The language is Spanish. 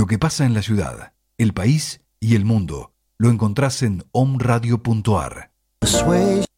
Lo que pasa en la ciudad, el país y el mundo lo encontrás en omradio.ar.